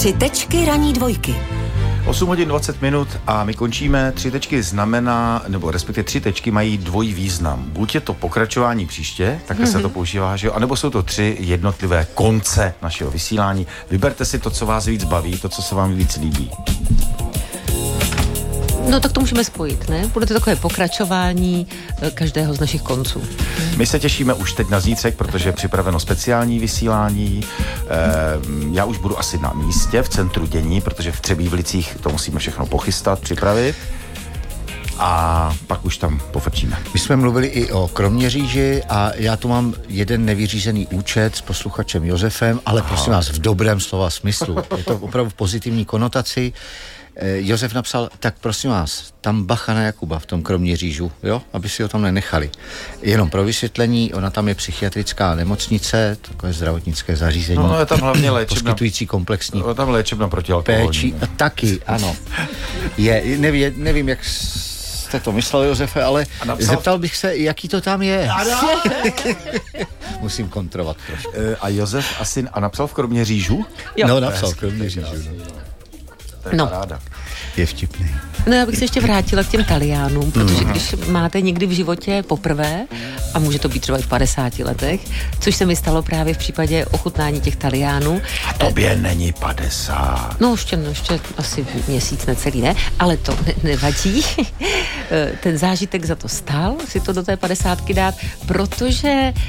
3 tečky ranní dvojky. 8 hodin 20 minut a my končíme. 3 tečky znamená, nebo respektive 3 tečky mají dvojí význam. Buď je to pokračování příště, takhle se to používá, že jo, anebo jsou to 3 jednotlivé konce našeho vysílání. Vyberte si to, co vás víc baví, to, co se vám víc líbí. No tak to můžeme spojit, ne? Bude to takové pokračování každého z našich konců. My se těšíme už teď na zítřek, protože je připraveno speciální vysílání. Já už budu asi na místě v centru dění, protože v Třebíčích to musíme všechno pochystat, připravit. A pak už tam pofrčíme. My jsme mluvili i o Kroměříži a já tu mám jeden nevyřízený účet s posluchačem Josefem, ale prosím vás v dobrém slova smyslu. Je to opravdu v pozitivní konotaci. Josef napsal, tak prosím vás, tam bacha na Jakuba v tom Kroměřížu, jo, aby si ho tam nenechali. Jenom pro vysvětlení, ona tam je psychiatrická nemocnice, takové zdravotnické zařízení. No, je tam hlavně léčebna. Poskytující komplexní Je tam léčebna protialkoholní. péči. Taky, ano. Nevím, jak jste to myslel, Josefe, ale zeptal bych se, jaký to tam je. Musím kontrovat trošku. A Josef asi napsal v Kroměřížu? Jo. No, napsal v Kroměřížu. No. Je vtipný. No, já bych se ještě vrátila k těm Taliánům, protože když máte někdy v životě poprvé, a může to být třeba i v 50 letech, což se mi stalo právě v případě ochutnání těch Taliánů. A tobě není 50. No, ještě asi měsíc, necelý, ne? Ale to nevadí. Ten zážitek za to stál, si to do té 50 dát, protože